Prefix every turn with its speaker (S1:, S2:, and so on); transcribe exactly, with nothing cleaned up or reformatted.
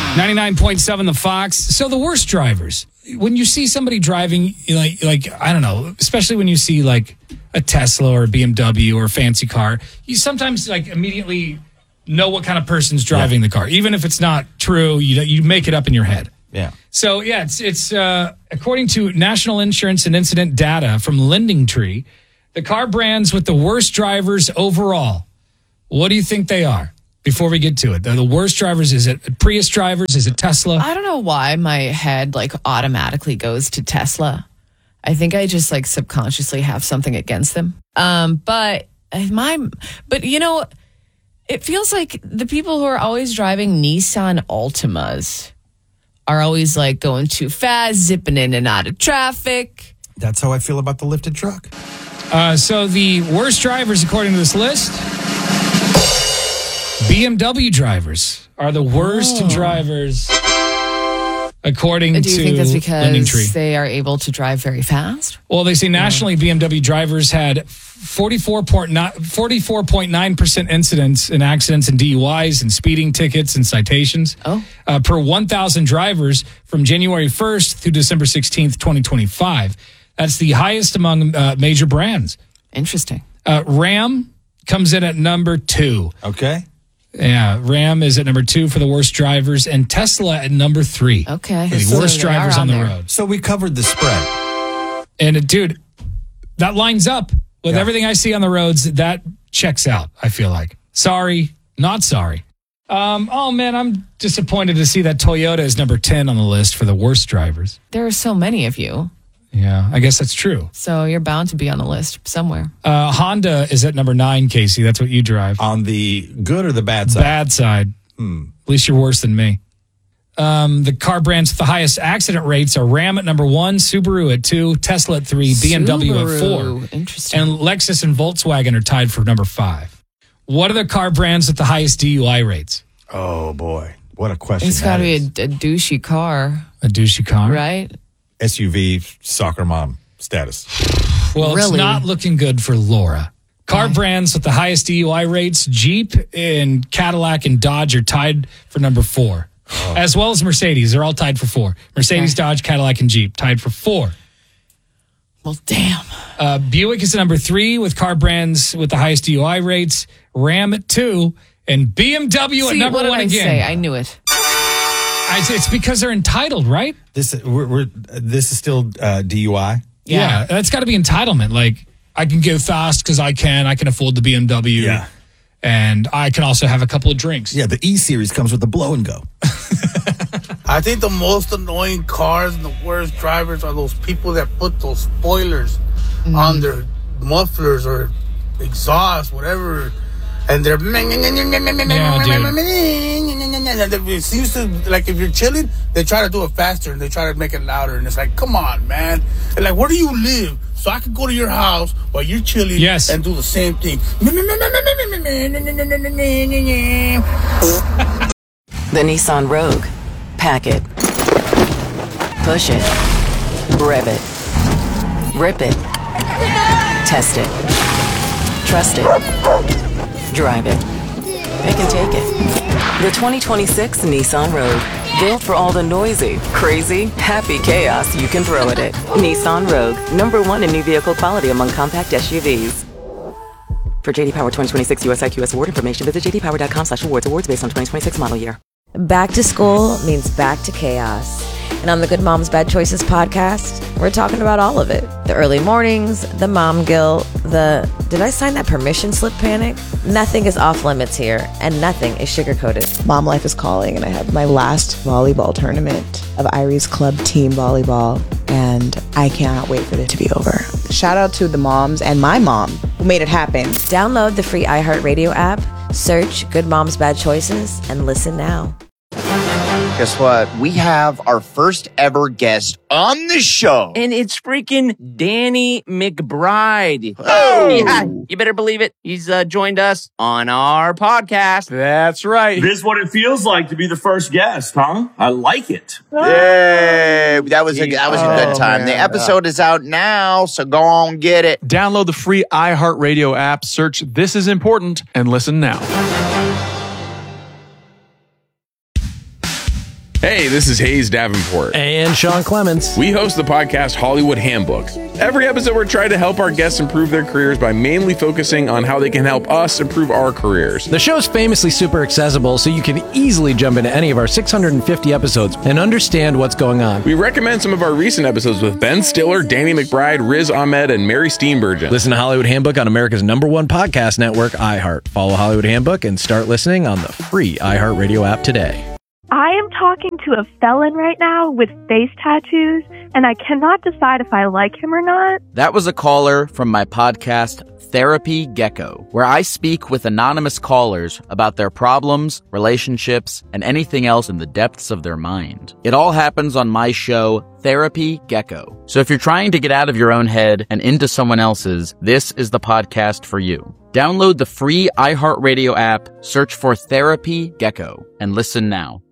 S1: ninety-nine point seven The Fox. So the worst drivers. When you see somebody driving, like, like I don't know, especially when you see like a Tesla or a B M W or a fancy car, you sometimes like immediately know what kind of person's driving yeah. the car. Even if it's not true, you you make it up in your head.
S2: Yeah.
S1: So, yeah, it's, it's uh, according to National Insurance and Incident data from LendingTree, the car brands with the worst drivers overall, what do you think they are? Before we get to it, they're the worst drivers. Is it Prius drivers? Is it Tesla?
S3: I don't know why my head like automatically goes to Tesla. I think I just like subconsciously have something against them. Um, but my, but you know, it feels like the people who are always driving Nissan Altimas are always like going too fast, zipping in and out of traffic.
S2: That's how I feel about the lifted truck.
S1: Uh, so the worst drivers, according to this list, B M W drivers are the worst
S3: oh.
S1: drivers, according to
S3: Do you think that's because
S1: LendingTree.
S3: They are able to drive very fast?
S1: Well, they say nationally, yeah. B M W drivers had forty-four point nine percent incidents in accidents and D U Is and speeding tickets and citations
S3: oh.
S1: uh, per one thousand drivers from January first through December sixteenth, twenty twenty-five. That's the highest among uh, major brands.
S3: Interesting.
S1: Uh, Ram comes in at number two.
S2: Okay.
S1: Yeah, Ram is at number two for the worst drivers, and Tesla at number three.
S3: Okay.
S1: For the
S3: So
S1: worst
S3: they
S1: drivers
S3: are
S1: on
S3: on
S1: the
S3: there.
S1: road.
S2: So we covered the spread.
S1: And, uh, dude, that lines up with
S2: Yeah.
S1: everything I see on the roads. That checks out, I feel like. Sorry, not sorry. Um, oh, man, I'm disappointed to see that Toyota is number ten on the list for the worst drivers.
S3: There are so many of you.
S1: Yeah, I guess that's true.
S3: So you're bound to be on the list somewhere.
S1: Uh, Honda is at number nine, Casey. That's what you drive.
S2: On the good or the bad side?
S1: Bad side.
S2: Hmm.
S1: At least you're worse than me. Um, the car brands with the highest accident rates are Ram at number one, Subaru at two, Tesla at three, B M W
S3: Subaru.
S1: at four.
S3: Interesting.
S1: And Lexus and Volkswagen are tied for number five. What are the car brands with the highest D U I rates?
S2: Oh, boy. What a question.
S3: It's got to be a, a douchey car,
S1: A douchey car?
S3: right?
S2: S U V soccer mom status.
S1: Well, it's
S3: Really?
S1: not looking good for Laura. Car
S3: Why?
S1: brands with the highest D U I rates, Jeep and Cadillac and Dodge are tied for number four.
S2: Oh.
S1: As well as Mercedes. They're all tied for four. Mercedes,
S3: Okay.
S1: Dodge, Cadillac, and Jeep tied for four.
S3: Well, damn.
S1: Uh, Buick is at number three with car brands with the highest D U I rates, Ram at two, and B M W at
S3: See,
S1: number
S3: what did
S1: one
S3: I
S1: again.
S3: say? I knew it.
S1: I, it's because they're entitled, right?
S2: This we're, we're this is still uh, D U I.
S1: Yeah,
S3: Yeah.
S1: that's got to be entitlement. Like, I can go fast because I can. I can afford the B M W.
S2: Yeah.
S1: And I can also have a couple of drinks.
S2: Yeah, the E series comes with the blow and go.
S4: I think the most annoying cars and the worst drivers are those people that put those spoilers
S3: Mm-hmm.
S4: on their mufflers or exhaust, whatever, and they're it seems to, like, if you're chilling, they try to do it faster and they try to make it louder, and it's like, come on, man. And like, where do you live? So I can go to your house while you're chilling
S1: Yes.
S4: and do the same thing.
S5: The Nissan Rogue. Pack it. Push it. Rev it. Rip it. Test it. Trust it. Drive it. Pick and take it. The twenty twenty-six Nissan Rogue. Built for all the noisy, crazy, happy chaos you can throw at it. Nissan Rogue. Number one in new vehicle quality among compact S U Vs. For J D Power twenty twenty-six U S I Q S award information, visit j d power dot com slash awards. Awards based on twenty twenty-six model year.
S6: Back to school means back to chaos. And on the Good Moms Bad Choices podcast, we're talking about all of it. The early mornings, the mom guilt, the did I sign that permission slip panic? Nothing is off limits here, and nothing is sugar-coated.
S7: Mom life is calling, and I have my last volleyball tournament of Irie's Club Team Volleyball, and I cannot wait for it to be over. Shout out to the moms and my mom who made it happen.
S6: Download the free iHeartRadio app, search Good Moms Bad Choices, and listen now.
S8: Guess what? We have our first ever guest on the show.
S9: And it's freaking Danny McBride.
S8: Oh!
S9: Yeah, you better believe it. He's uh, joined us on our podcast.
S10: That's right. This is what it feels like to be the first guest, huh? I like it.
S8: Yay! That was a, that was a good
S10: Oh,
S8: time.
S10: man.
S8: The episode is out now, so go on get it.
S11: Download the free iHeartRadio app, search This Is Important, and listen now.
S12: Hey, this is Hayes Davenport.
S13: And Sean Clements.
S12: We host the podcast Hollywood Handbook. Every episode, we're trying to help our guests improve their careers by mainly focusing on how they can help us improve our careers.
S13: The show's famously super accessible, so you can easily jump into any of our six hundred fifty episodes and understand what's going on.
S12: We recommend some of our recent episodes with Ben Stiller, Danny McBride, Riz Ahmed, and Mary Steenburgen.
S13: Listen to Hollywood Handbook on America's number one podcast network, iHeart. Follow Hollywood Handbook and start listening on the free iHeartRadio app today.
S14: I am talking to a felon right now with face tattoos, and I cannot decide if I like him or not.
S15: That was a caller from my podcast, Therapy Gecko, where I speak with anonymous callers about their problems, relationships, and anything else in the depths of their mind. It all happens on my show, Therapy Gecko. So if you're trying to get out of your own head and into someone else's, this is the podcast for you. Download the free iHeartRadio app, search for Therapy Gecko, and listen now.